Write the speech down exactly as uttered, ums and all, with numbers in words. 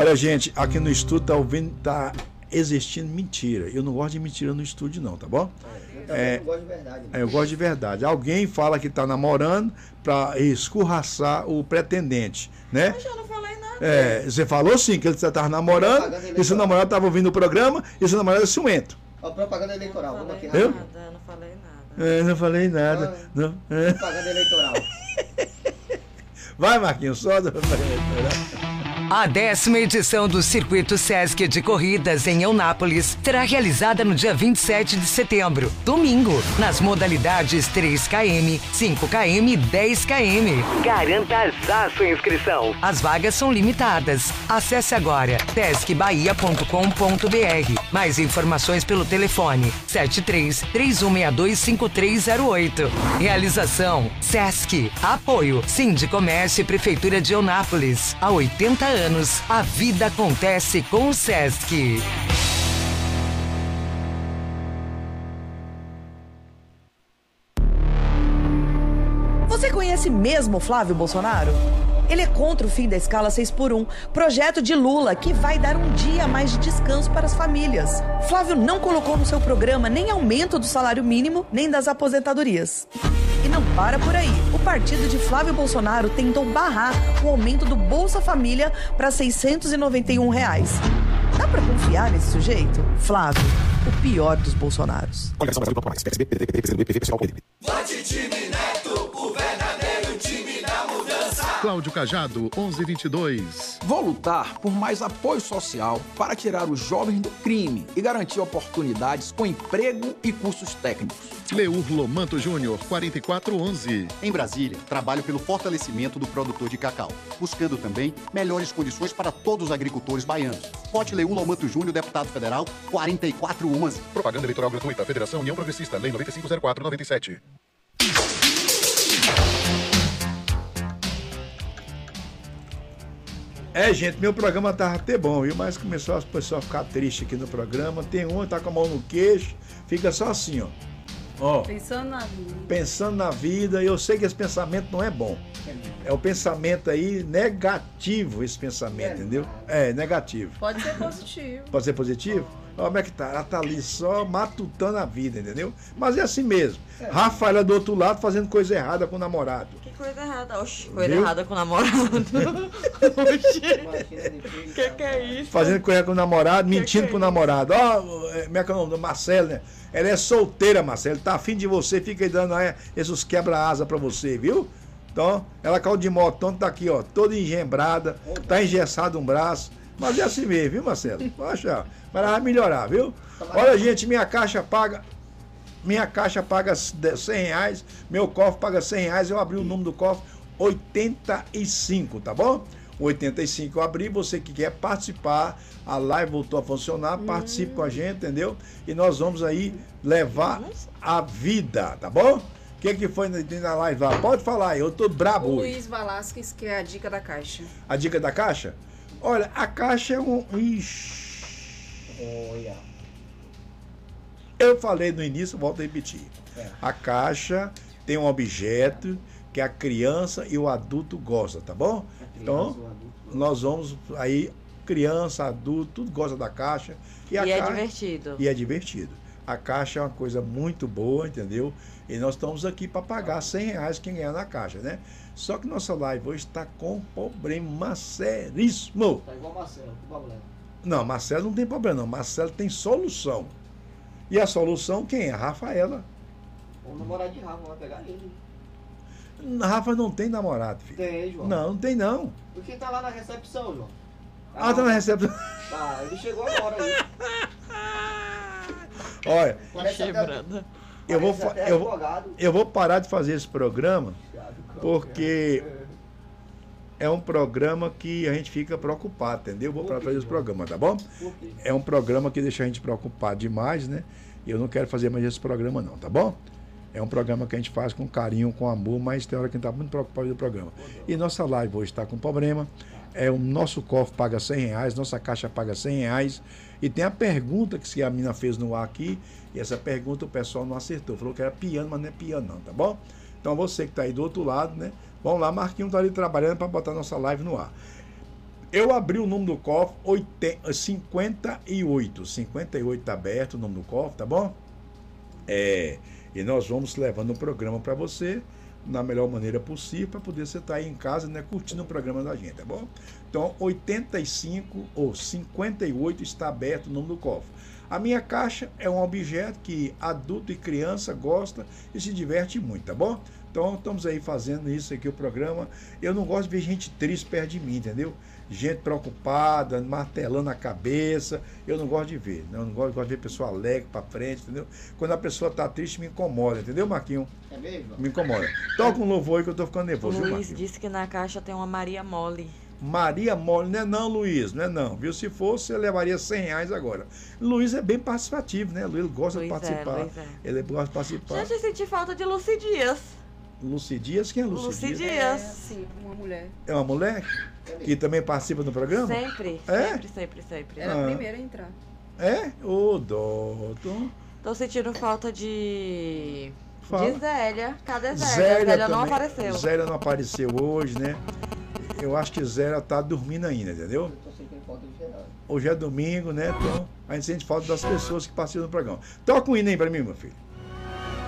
Olha, gente, aqui no estúdio tá ouvindo, tá existindo mentira. Eu não gosto de mentira no estúdio, não, tá bom? Eu também É, não gosto de verdade. eu gosto de verdade. Alguém fala que tá namorando pra escorraçar o pretendente, né? Mas eu não falei nada. É, você falou sim que você tava namorando, e seu namorado tava ouvindo o programa, e seu namorado é ciumento. Ó, propaganda eleitoral, Não vamos aqui. falei Eu? rapidinho. nada, não falei nada. É, não falei nada. Ah. Não, é. Propaganda eleitoral. Vai, Marquinhos, só. do- A décima edição do Circuito Sesc de Corridas em Eunápolis será realizada no dia vinte e sete de setembro, domingo, nas modalidades três quilômetros, cinco quilômetros e dez quilômetros. Garanta já sua inscrição. As vagas são limitadas. Acesse agora sesc bahia ponto com ponto br. Mais informações pelo telefone sete três três um seis dois cinco três zero oito. Realização Sesc. Apoio Sindicomércio e Prefeitura de Eunápolis. Há oitenta anos, a vida acontece com o Sesc. Você conhece mesmo Flávio Bolsonaro? Ele é contra o fim da escala seis por um, projeto de Lula que vai dar um dia a mais de descanso para as famílias. Flávio não colocou no seu programa nem aumento do salário mínimo, nem das aposentadorias. E não para por aí. O partido de Flávio Bolsonaro tentou barrar o aumento do Bolsa Família para seiscentos e noventa e um reais. Dá pra confiar nesse sujeito? Flávio, o pior dos Bolsonaros. Vote time Neto, o verdadeiro time da mudança. Cláudio Cajado, onze vinte e dois. Vou lutar por mais apoio social para tirar os jovens do crime e garantir oportunidades com emprego e cursos técnicos. Leur Lomanto Júnior, quarenta e quatro onze. Em Brasília, trabalho pelo fortalecimento do produtor de cacau, buscando também melhores condições para todos os agricultores baianos. Vote Leur Lomanto Júnior, deputado federal, quarenta e quatro onze. Propaganda eleitoral gratuita, Federação União Progressista, Lei noventa e cinco zero quatro noventa e sete. É, gente, meu programa tava até bom, viu? Mas começou as pessoas a ficar tristes aqui no programa. Tem um que tá com a mão no queixo, fica só assim, ó. Ó, Pensando na vida. pensando na vida, e eu sei que esse pensamento não é bom. É o pensamento aí negativo, esse pensamento, entendeu? É, negativo. Pode ser positivo. Pode ser positivo? Ó, como é que tá? Ela tá ali só matutando a vida, entendeu? Mas é assim mesmo. Rafaela do outro lado fazendo coisa errada com o namorado. Que coisa errada. Oxi, coisa Viu? errada com o namorado. Oxi. Que que é isso? Fazendo coisa com o namorado, Que mentindo que é pro namorado. Ó, é, como é que é o nome? Marcelo, né? Ela é solteira, Marcelo. Tá afim de você, fica aí dando é, esses quebra-asa pra você, viu? Então, ela caiu de moto, tá aqui, ó, toda engembrada, tá engessado um braço. Mas é assim mesmo, viu, Marcelo? Poxa, mas ela vai melhorar, viu? Olha, gente, minha caixa paga. Minha caixa paga cem reais, meu cofre paga cem reais, eu abri o número do cofre oitenta e cinco, tá bom? oitenta e cinco eu abri, você que quer participar, a live voltou a funcionar, participe com a gente, entendeu? E nós vamos aí levar a vida, tá bom? O que que foi na live lá? Pode falar aí, eu tô brabo O hoje. Luiz Velasquez, que é a dica da caixa. A dica da caixa? Olha, a caixa é um... Ixi. Olha. Eu falei no início, volto a repetir. É. A caixa tem um objeto que a criança e o adulto gostam, tá bom? Então, nós vamos aí, criança, adulto, tudo gosta da caixa. E, a é caixa- divertido. E é divertido. A caixa é uma coisa muito boa, entendeu? E nós estamos aqui para pagar cem reais quem ganhar na caixa, né? Só que nossa live hoje está com um problema seríssimo. Tá igual o Marcelo, que problema. Não, Marcelo não tem problema não. Marcelo tem solução. E a solução quem é? A Rafaela. O namorado de Rafa vai pegar ele. Rafa não tem namorado, filho. Tem, João. Não, não tem não. Porque tá lá na recepção, João. Ah, tá na recepção. Tá, ele chegou agora aí. Olha, Parece até- Quebrada. eu vou, parece fa- até eu, vou, advogado. eu vou parar de fazer esse programa porque é um programa que a gente fica preocupado, entendeu? Eu vou parar de fazer esse programa, tá bom? Por quê? É um programa que deixa a gente preocupado demais, né? E eu não quero fazer mais esse programa não, tá bom? É um programa que a gente faz com carinho, com amor, mas tem hora que a gente está muito preocupado com o programa. E nossa live hoje está com problema. É, o nosso cofre paga cem reais, nossa caixa paga cem reais. E tem a pergunta que a menina fez no ar aqui, e essa pergunta o pessoal não acertou. Falou que era piano, mas não é piano não, tá bom? Então você que está aí do outro lado, né? Vamos lá, Marquinhos está ali trabalhando para botar nossa live no ar. Eu abri o número do cofre oitenta, cinquenta e oito. cinquenta e oito está aberto o número do cofre, tá bom? É, e nós vamos levando o programa para você na melhor maneira possível, para poder você estar aí em casa, né, curtindo o programa da gente, tá bom? Então, oitenta e cinco ou cinquenta e oito está aberto o número do cofre. A minha caixa é um objeto que adulto e criança gosta e se diverte muito, tá bom? Então, estamos aí fazendo isso aqui, o programa. Eu não gosto de ver gente triste perto de mim, entendeu? Gente preocupada, martelando a cabeça. Eu não gosto de ver. Né? Eu não gosto, gosto de ver pessoa alegre para frente, entendeu? Quando a pessoa está triste, me incomoda, entendeu, Marquinhos? É mesmo? Me incomoda. Toca um louvor aí que eu tô ficando nervoso, O viu, Luiz Marquinhos? disse que na caixa tem uma Maria Mole. Maria Mole, não é não, Luiz, não é não, viu? Se fosse, eu levaria cem reais agora. Luiz é bem participativo, né? Luiz gosta Luiz de é, participar. Luiz é. Ele gosta de participar. Gente, eu senti falta de Lucy Dias. Lucy Dias, quem é Lucy, Lucy Dias? Dias. É, sim, uma mulher. É uma mulher que também participa do programa? Sempre, É? sempre, sempre, sempre. Era Ah. a primeira a entrar. É? Ô, doutor. Tô sentindo falta de... Fala. De Zélia. Cadê Zélia? Zélia, Zélia não também. apareceu. Zélia não apareceu hoje, né? Eu acho que Zélia tá dormindo ainda, entendeu? Eu tô sentindo falta de geral. Hoje é domingo, né? Então a gente sente falta das pessoas que participam do programa. Toca um hino aí pra mim, meu filho.